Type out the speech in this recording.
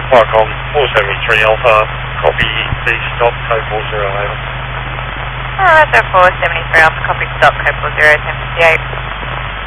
Qualcomm 473 Alpha, copy, please stop, code 40, over. Alright, so 473 Alpha, copy, stop, code 40, 1058.